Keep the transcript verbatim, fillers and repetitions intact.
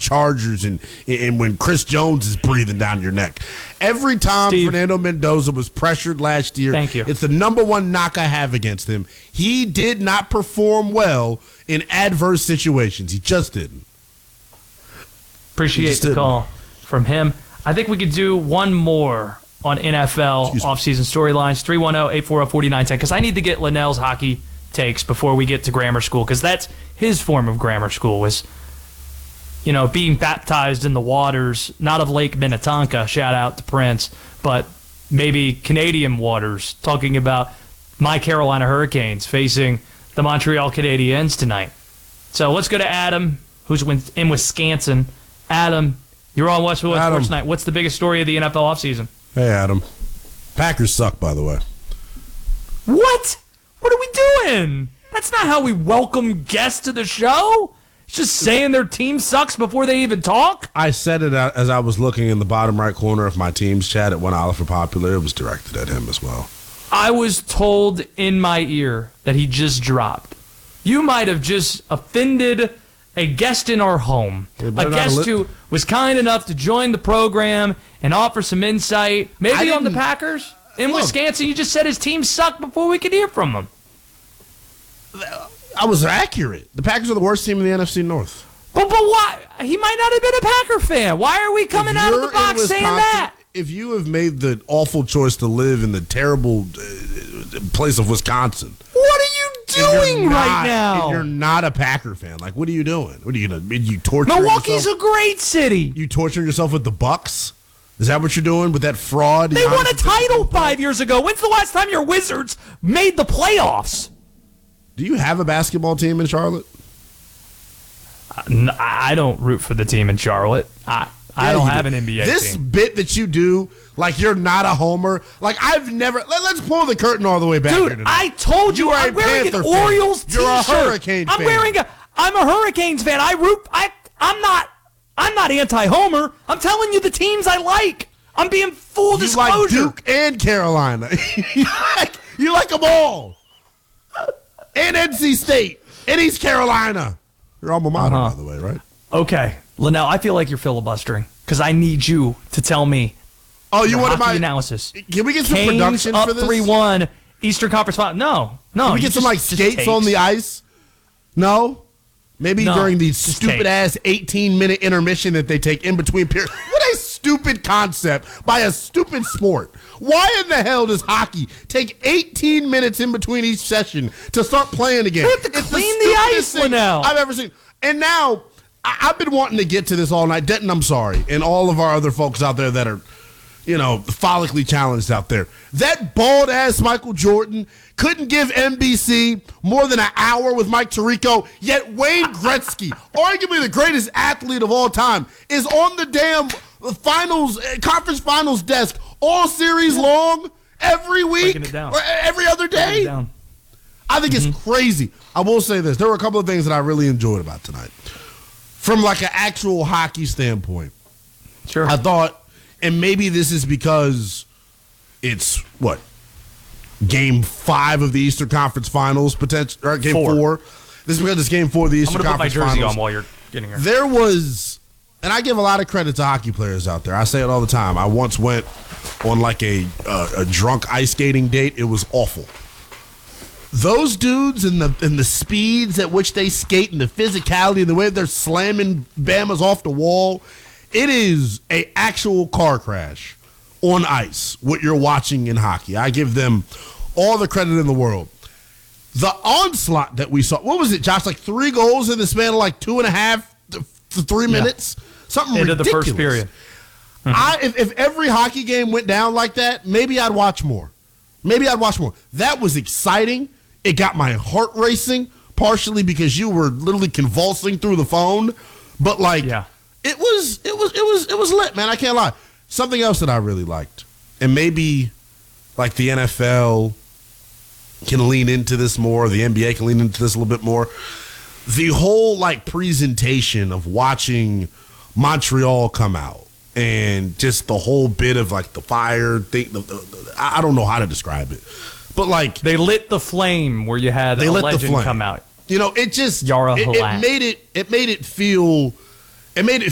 Chargers and and when Chris Jones is breathing down your neck. Every time Steve, Fernando Mendoza was pressured last year, thank you. It's the number one knock I have against him. He did not perform well in adverse situations. He just didn't. Appreciate just the didn't. call from him. I think we could do one more on N F L Excuse me. offseason storylines, three one zero, eight four zero, four nine one zero, because I need to get Linnell's hockey takes before we get to grammar school, because that's his form of grammar school, was, you know, being baptized in the waters, not of Lake Minnetonka, shout out to Prince, but maybe Canadian waters, talking about my Carolina Hurricanes facing the Montreal Canadiens tonight. So let's go to Adam, who's in Wisconsin. Adam, you're on West West Adam. Sports Night. What's the biggest story of the N F L offseason? Hey, Adam. Packers suck, by the way. What? What are we doing? That's not how we welcome guests to the show. It's just saying their team sucks before they even talk. I said it as I was looking in the bottom right corner of my team's chat at One Oliver Popular. It was directed at him as well. I was told in my ear that he just dropped. You might have just offended a guest in our home, Yeah, a better not guest li- who was kind enough to join the program and offer some insight, I maybe on the didn't- Packers. In Look. Wisconsin, you just said his team sucked before we could hear from him. I was accurate. The Packers are the worst team in the N F C North. But but why? He might not have been a Packer fan. Why are we coming If out of you're the box in saying Wisconsin, that? If you have made the awful choice to live in the terrible uh, place of Wisconsin, What are you and you're doing right not- now? and you're not a Packer fan. Like, what are you doing? What are you gonna? You torture Milwaukee's yourself? a great city. You torturing yourself with the Bucks? Is that what you're doing with that fraud? They Giannis won a title Antetokounmpo? five years ago. When's the last time your Wizards made the playoffs? Do you have a basketball team in Charlotte? N- I don't root for the team in Charlotte. I I Yeah, don't you have do. an N B A This team. bit that you do, like you're not a homer. Like I've never. Let, us pull the curtain all the way back. here Dude, tonight. I told you, You are I'm a wearing Panther an fan. Orioles You're a t-shirt. Hurricane I'm fan. wearing a I'm a Hurricanes fan. I root I I'm not I'm not anti-homer. I'm telling you the teams I like. I'm being full You disclosure. like Duke and Carolina. you like you like them all. And N C State and East Carolina. Your alma mater, Uh-huh. by the way, right? Okay, Linnell, I feel like you're filibustering because I need you to tell me Oh, you your wanted hockey my analysis. Can we get some Canes production up for this? three one, Eastern Conference Final. No, no. Can we you get some just- like just skates takes. on the ice? No? Maybe No, during the just stupid ass eighteen minute intermission that they take in between periods. What a stupid concept by a stupid sport. Why in the hell does hockey take eighteen minutes in between each session to start playing again? They have to It's clean the stupidest ice, thing Linnell. I've ever seen. And now I- I've been wanting to get to this all night. Denton, I'm sorry. And all of our other folks out there that are, you know, follically challenged out there. That bald ass Michael Jordan couldn't give N B C more than an hour with Mike Tirico, yet Wayne Gretzky, arguably the greatest athlete of all time, is on the damn finals, uh, conference finals desk all series long, every week, Breaking it down. or every other day. Down. I think it's crazy. I will say this. There were a couple of things that I really enjoyed about tonight. From like an actual hockey standpoint. Sure. I thought, and maybe this is because it's what game five of the Eastern Conference Finals, potential or game four. Four. This is because it's game four of the I'm Eastern gonna put my Conference jersey Finals. on while you're getting here. There was, and I give a lot of credit to hockey players out there. I say it all the time. I once went on like a uh, a drunk ice skating date. It was awful. Those dudes and the and the speeds at which they skate and the physicality and the way they're slamming Bamas off the wall, it is a actual car crash on ice, what you're watching in hockey. I give them all the credit in the world. The onslaught that we saw, what was it, Josh? Like three goals in the span of like two and a half to, to three minutes? Something Into the ridiculous. first period. I, if, if every hockey game went down like that, maybe I'd watch more. Maybe I'd watch more. That was exciting. It got my heart racing, partially because you were literally convulsing through the phone. But like, Yeah. it was, it was, it was, it was lit, man. I can't lie. Something else that I really liked, and maybe like the N F L can lean into this more, the N B A can lean into this a little bit more. The whole like presentation of watching Montreal come out and just the whole bit of like the fire thing. The, the, the, I I don't know how to describe it, but like They lit the flame where you had they a lit the legend flame come out. You know, it just Yara it, Halak. it made it it made it feel it made it